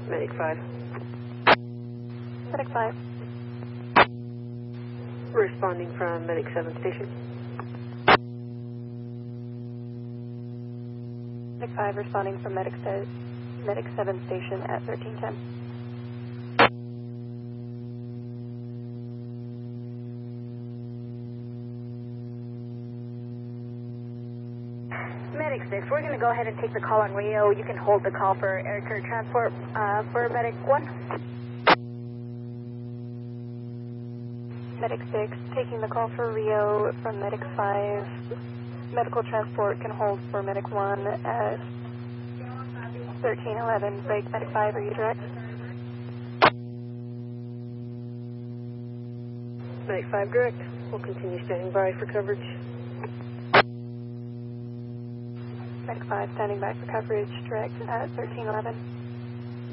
Medic 5. Medic 5. Responding from Medic 7 station. Medic 5 responding from Medic 7 station at 1310. Medic 6, we're going to go ahead and take the call on Rio. You can hold the call for air care transport for Medic 1. Medic 6 taking the call for Rio from Medic 5. Medical transport can hold for Medic 1 at 1311. Break Medic 5, are you direct? Medic 5 direct. We'll continue standing by for coverage. Medic 5 standing by for coverage direct at 1311.